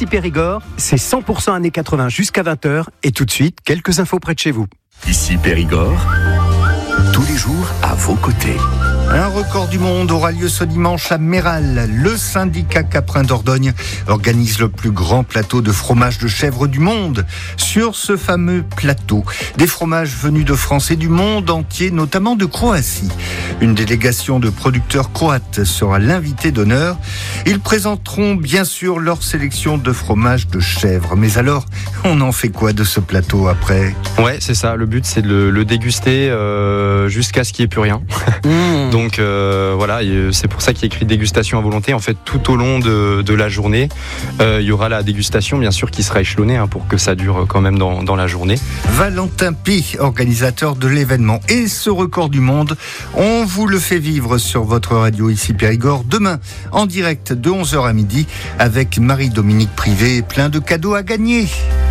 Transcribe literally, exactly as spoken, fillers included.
Ici Périgord, c'est cent pour cent années quatre-vingts jusqu'à vingt heures. Et tout de suite, quelques infos près de chez vous. Ici Périgord, tous les jours à vos côtés. Un record du monde aura lieu ce dimanche à Méral. Le syndicat caprin d'Ordogne organise le plus grand plateau de fromage de chèvre du monde. Sur ce fameux plateau, des fromages venus de France et du monde entier, notamment de Croatie. Une délégation de producteurs croates sera l'invité d'honneur. Ils présenteront bien sûr leur sélection de fromages de chèvre. Mais alors, on en fait quoi de ce plateau après ? Ouais, c'est ça. Le but, c'est de le, le déguster euh, jusqu'à ce qu'il n'y ait plus rien. Mmh. Donc euh, voilà, c'est pour ça qu'il y a écrit dégustation à volonté. En fait, tout au long de, de la journée, euh, il y aura la dégustation, bien sûr, qui sera échelonnée hein, pour que ça dure quand même dans, dans la journée. Valentin P, organisateur de l'événement. Et ce record du monde, on vous le fait vivre sur votre radio ici Périgord demain, en direct de onze heures à midi, avec Marie-Dominique Privé, plein de cadeaux à gagner.